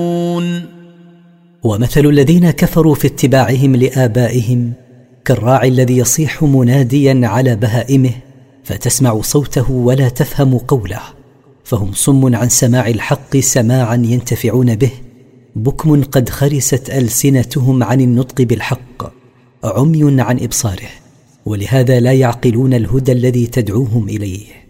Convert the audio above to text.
ومثل الذين كفروا في اتباعهم لآبائهم كالراعي الذي يصيح مناديا على بهائمه فتسمع صوته ولا تفهم قوله، فهم صم عن سماع الحق سماعا ينتفعون به، بكم قد خرست ألسنتهم عن النطق بالحق، عمي عن إبصاره، ولهذا لا يعقلون الهدى الذي تدعوهم إليه.